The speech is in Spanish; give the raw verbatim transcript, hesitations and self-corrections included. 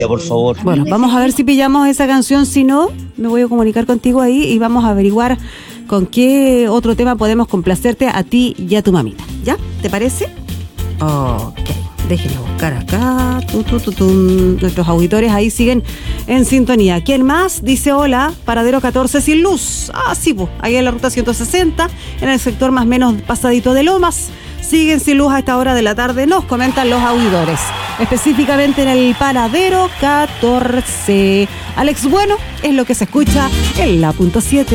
por favor. Bueno, vamos a ver si pillamos esa canción. Si no, me voy a comunicar contigo ahí y vamos a averiguar con qué otro tema podemos complacerte a ti y a tu mamita. ¿Ya? ¿Te parece? Ok, déjenme buscar acá. Tu, tu, tu, tu. Nuestros auditores ahí siguen en sintonía. ¿Quién más? Dice hola, paradero catorce sin luz. Ah, sí, pues, ahí en la ruta ciento sesenta, en el sector más o menos pasadito de Lomas. Siguen sin luz a esta hora de la tarde, nos comentan los auditores. Específicamente en el paradero catorce. Alex Bueno es lo que se escucha en la punto siete.